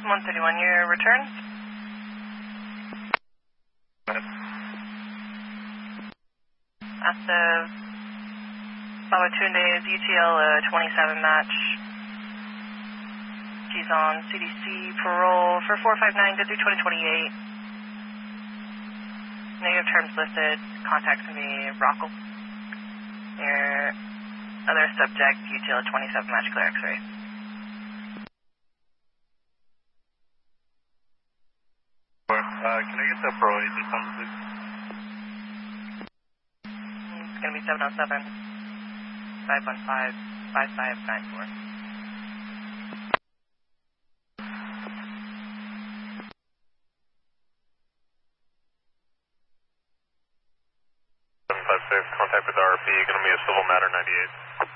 131, your return? Active. Bravo Tunde is UTL 27 match. She's on CDC parole for 459, good through 2028. Negative terms listed. Contact can be Rockwell. Your other subject, UTL 27 match, clear X-ray. Can I get that pro agent number, please? It's going to be 707 515 5594. Contact with RP, going to be a civil matter 98.